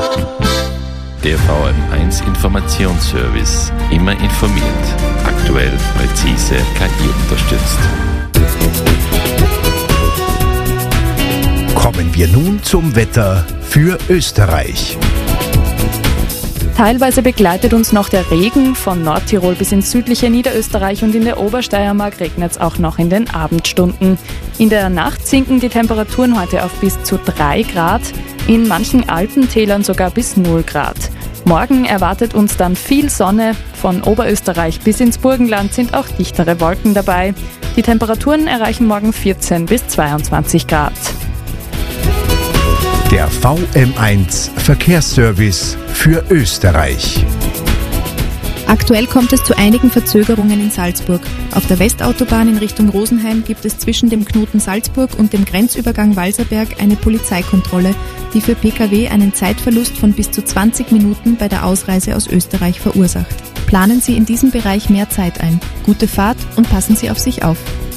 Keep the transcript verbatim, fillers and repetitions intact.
Der V M eins Informationsservice. Immer informiert. Aktuell, präzise, K I unterstützt. Kommen wir nun zum Wetter für Österreich. Teilweise begleitet uns noch der Regen. Von Nordtirol bis ins südliche Niederösterreich und in der Obersteiermark regnet es auch noch in den Abendstunden. In der Nacht sinken die Temperaturen heute auf bis zu drei Grad, in manchen Alpentälern sogar bis null Grad. Morgen erwartet uns dann viel Sonne. Von Oberösterreich bis ins Burgenland sind auch dichtere Wolken dabei. Die Temperaturen erreichen morgen vierzehn bis zweiundzwanzig Grad. Der V M eins Verkehrsservice für Österreich. Aktuell kommt es zu einigen Verzögerungen in Salzburg. Auf der Westautobahn in Richtung Rosenheim gibt es zwischen dem Knoten Salzburg und dem Grenzübergang Walserberg eine Polizeikontrolle, die für Pkw einen Zeitverlust von bis zu zwanzig Minuten bei der Ausreise aus Österreich verursacht. Planen Sie in diesem Bereich mehr Zeit ein. Gute Fahrt und passen Sie auf sich auf.